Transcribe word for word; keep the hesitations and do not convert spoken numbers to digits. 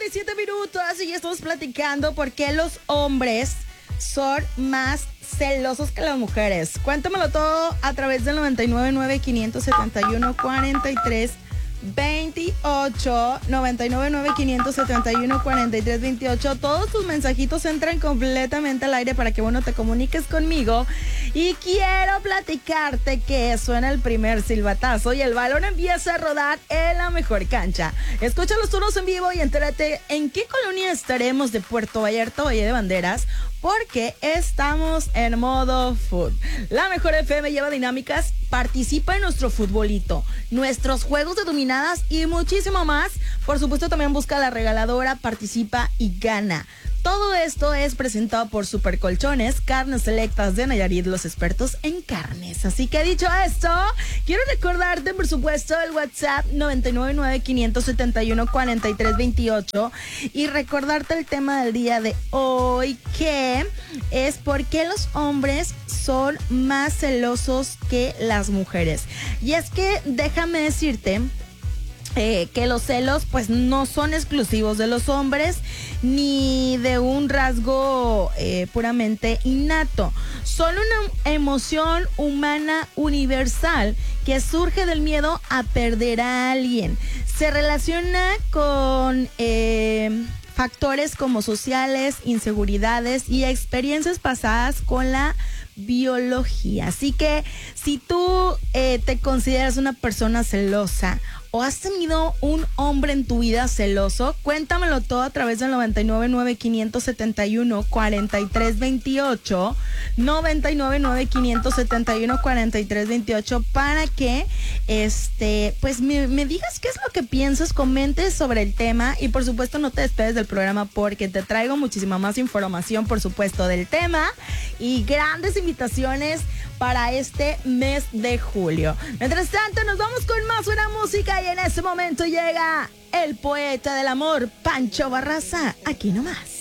y siete minutos y ya estamos platicando por qué los hombres son más celosos que las mujeres. Cuéntamelo todo a través del noventa y nueve nueve, quinientos setenta y uno, cuarenta y tres veintiocho, noventa y nueve nueve, quinientos setenta y uno, cuarenta y tres veintiocho. Todos tus mensajitos entran completamente al aire para que, bueno, te comuniques conmigo. Y quiero platicarte que suena el primer silbatazo y el balón empieza a rodar en la mejor cancha. Escucha los turnos en vivo y entérate en qué colonia estaremos de Puerto Vallarta, Valle de Banderas, porque estamos en modo food. La mejor F M lleva dinámicas, participa en nuestro futbolito, nuestros juegos de dominadas y muchísimo más. Por supuesto, también busca la regaladora, participa y gana. Todo esto es presentado por Super Colchones, carnes selectas de Nayarit, los expertos en carnes. Así que dicho esto, quiero recordarte, por supuesto, el WhatsApp noventa y nueve nueve, quinientos setenta y uno, cuarenta y tres veintiocho y recordarte el tema del día de hoy, que es por qué los hombres son más celosos que las mujeres. Y es que déjame decirte Eh, que los celos pues no son exclusivos de los hombres ni de un rasgo eh, puramente innato. Son una emoción humana universal que surge del miedo a perder a alguien. Se relaciona con eh, factores como sociales, inseguridades y experiencias pasadas con la biología. Así que si tú eh, te consideras una persona celosa o has tenido un hombre en tu vida celoso, cuéntamelo todo a través del noventa y nueve nueve, quinientos setenta y uno, cuarenta y tres veintiocho, noventa y nueve nueve, quinientos setenta y uno, cuarenta y tres veintiocho, para que este pues me, me digas qué es lo que piensas, comentes sobre el tema y por supuesto no te despedes del programa porque te traigo muchísima más información, por supuesto, del tema y grandes invitaciones para este mes de julio. Mientras tanto, nos vamos con más buena música y en ese momento llega el poeta del amor, Pancho Barraza, aquí nomás.